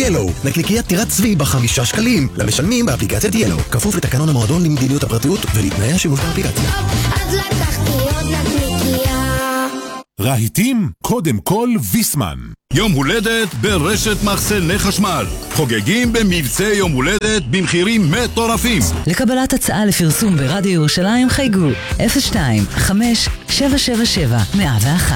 ילו, נקניקיית טירת צבי ב5 שקלים, למשלמים באפליקציית ילו, כפוף לתקנון המועדון למדיניות הפרטיות ולתנאי השימוש באפליקציה. אז לקחתי עוד נקניקייה. רהיטים, קודם כל ויסמן. יום הולדת ברשת מחסני חשמל. חוגגים במבצע יום הולדת במחירים מטורפים. לקבלת הצעה לפרסום ברדיו ירושלים חייגו 02-5-777-101.